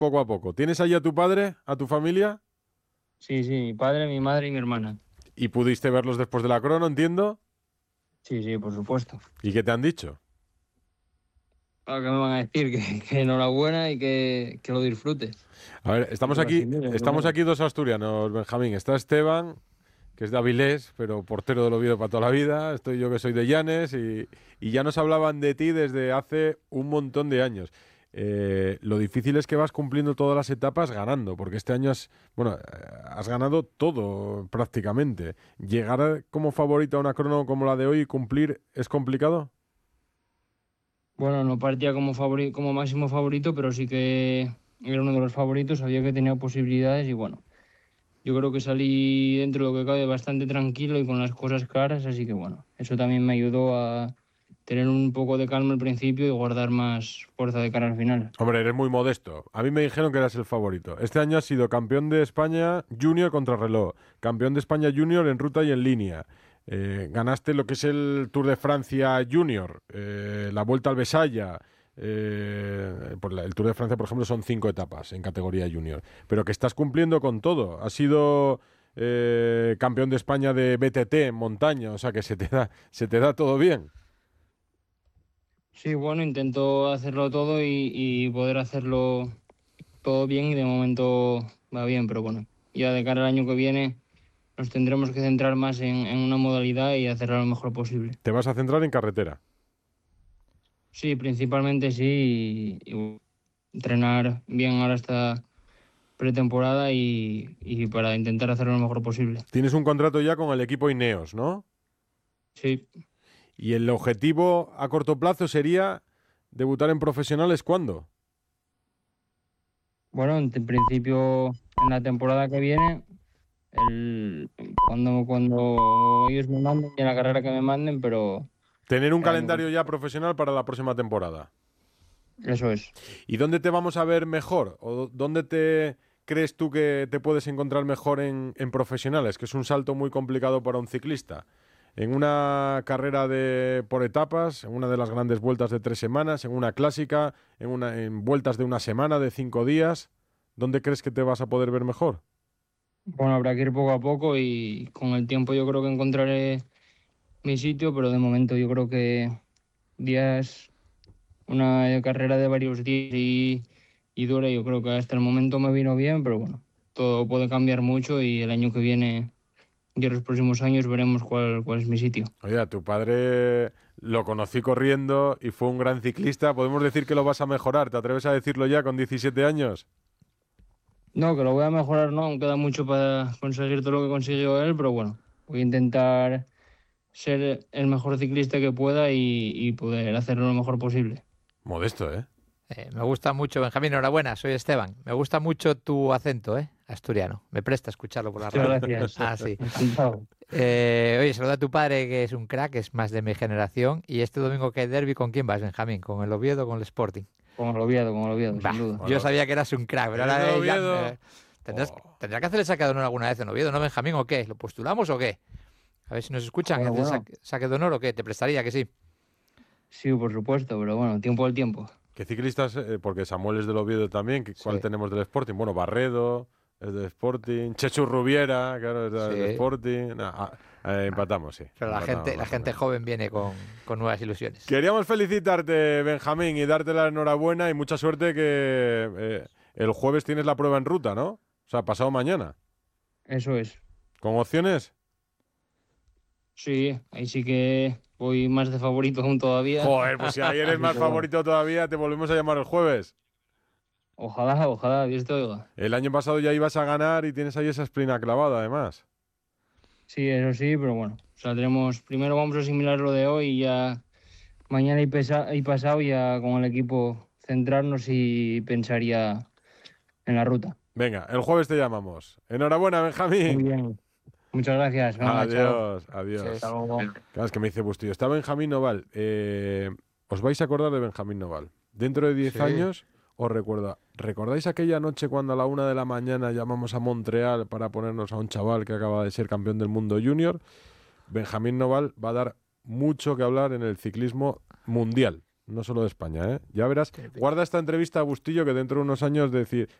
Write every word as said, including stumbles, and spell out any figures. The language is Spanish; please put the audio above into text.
poco a poco. ¿Tienes ahí a tu padre, a tu familia? Sí, sí, mi padre, mi madre y mi hermana. ¿Y pudiste verlos después de la crono, entiendo? Sí, sí, por supuesto. ¿Y qué te han dicho? Ahora que me van a decir que, que enhorabuena y que, que lo disfrutes. A ver, Y estamos que aquí, brasileño, estamos primero. aquí dos asturianos, Benjamín. Está Esteban, que es de Avilés, pero portero del Oviedo para toda la vida. Estoy yo, que soy de Llanes, y, y ya nos hablaban de ti desde hace un montón de años. Eh, lo difícil es que vas cumpliendo todas las etapas ganando, porque este año has, bueno, eh, has ganado todo prácticamente. ¿Llegar a- como favorito a una crono como la de hoy y cumplir es complicado? Bueno, no partía como favori- como máximo favorito, pero sí que era uno de los favoritos, sabía que tenía posibilidades y bueno, yo creo que salí dentro de lo que cabe bastante tranquilo y con las cosas claras, así que bueno, eso también me ayudó a tener un poco de calma al principio y guardar más fuerza de cara al final. Hombre, eres muy modesto. A mí me dijeron que eras el favorito. Este año has sido campeón de España junior contrarreloj, campeón de España junior en ruta y en línea. Eh, ganaste lo que es el Tour de Francia junior, eh, la Vuelta al Besaya. Eh, por la- el Tour de Francia, por ejemplo, son cinco etapas en categoría junior. Pero que estás cumpliendo con todo. Has sido eh, campeón de España de B T T en montaña, o sea que se te da, se te da todo bien. Sí, bueno, intento hacerlo todo y, y poder hacerlo todo bien y de momento va bien, pero bueno, ya de cara al año que viene nos tendremos que centrar más en, en una modalidad y hacerla lo mejor posible. Te vas a centrar en carretera. Sí, principalmente sí, y, y entrenar bien ahora esta pretemporada y, y para intentar hacerlo lo mejor posible. Tienes un contrato ya con el equipo Ineos, ¿no? Sí, Y el objetivo a corto plazo sería debutar en profesionales, ¿cuándo? bueno, en te- principio en la temporada que viene, el, cuando, cuando ellos me manden y en la carrera que me manden, pero Tener un el año calendario ya que profesional para la próxima temporada. eso es. ¿Y dónde te vamos a ver mejor? ¿O dónde te crees tú que te puedes encontrar mejor en, en profesionales? Que es un salto muy complicado para un ciclista. ¿En una carrera de por etapas, en una de las grandes vueltas de tres semanas, en una clásica, en, una, en vueltas de una semana, de cinco días? ¿Dónde crees que te vas a poder ver mejor? Bueno, habrá que ir poco a poco y con el tiempo yo creo que encontraré mi sitio, pero de momento yo creo que días, una carrera de varios días y, y dura, yo creo que hasta el momento me vino bien, pero bueno, todo puede cambiar mucho y el año que viene y en los próximos años veremos cuál, cuál es mi sitio. Oye, a tu padre lo conocí corriendo y fue un gran ciclista. ¿Podemos decir que lo vas a mejorar? ¿Te atreves a decirlo ya con diecisiete años? No, que lo voy a mejorar, no, aún queda mucho para conseguir todo lo que consiguió él, pero bueno, voy a intentar ser el mejor ciclista que pueda y, y poder hacerlo lo mejor posible. Modesto, ¿eh? Eh, me gusta mucho, Benjamín, enhorabuena, soy Esteban. Me gusta mucho tu acento, ¿eh? Asturiano. Me presta escucharlo por la Muchas radio. gracias. Ah, sí. Encantado. Eh, oye, saluda a tu padre, que es un crack, es más de mi generación. Y este domingo que hay derbi, ¿con quién vas, Benjamín? ¿Con el Oviedo o con el Sporting? Como el Oviedo, como el Oviedo, Bah, sin duda. yo Bueno, sabía que eras un crack, pero ¿eres de ahora eh, ya Oviedo? me- tendrás, Oh. tendrá que hacer el saque de honor alguna vez en Oviedo, ¿no, Benjamín? ¿O qué? ¿Lo postulamos o qué? A ver si nos escuchan, Bueno, ¿hacer el bueno, saque, saque de honor o qué? Te prestaría que sí. sí, por supuesto, pero bueno, tiempo al tiempo. ¿Qué ciclistas? Eh, porque Samuel es del Oviedo también. ¿qué- ¿Cuál Sí, tenemos del Sporting? Bueno, Barredo es del Sporting. Chechu Rubiera, claro, es del sí. Sporting. Nah, ah, eh, empatamos, sí. Pero la Empatamos, gente, la más o gente menos. joven viene con, con nuevas ilusiones. Queríamos felicitarte, Benjamín, y darte la enhorabuena y mucha suerte que eh, el jueves tienes la prueba en ruta, ¿no? O sea, pasado mañana. Eso es. ¿Con opciones? Sí, ahí sí que voy más de favorito aún todavía. Joder, pues si ahí eres Así más que bueno, favorito todavía, te volvemos a llamar el jueves. ojalá, ojalá, Dios te oiga. El año pasado ya ibas a ganar y tienes ahí esa esplina clavada, además. Sí, eso sí, pero bueno, saldremos. Primero vamos a asimilar lo de hoy y ya mañana y, pesa, y pasado ya con el equipo centrarnos y pensar ya en la ruta. Venga, el jueves te llamamos. Enhorabuena, Muy Benjamín. bien. Muchas gracias. Venga, chao. Adiós, adiós. Hasta luego. Claro, es que me dice Bustillo. Está Benjamín Noval. Eh, os vais a acordar de Benjamín Noval. Dentro de diez Sí. años os recuerda. ¿Recordáis aquella noche cuando a la una de la mañana llamamos a Montreal para ponernos a un chaval que acaba de ser campeón del mundo junior? Benjamín Noval va a dar mucho que hablar en el ciclismo mundial. no solo de España, ¿eh? Ya verás, guarda esta entrevista a Bustillo que dentro de unos años decir,